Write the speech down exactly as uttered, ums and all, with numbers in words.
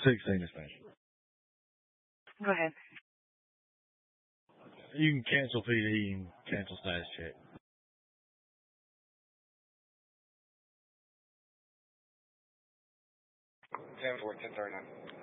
sixteen is fine. Go ahead. You can cancel P D and cancel status check. ten four, ten thirty-nine.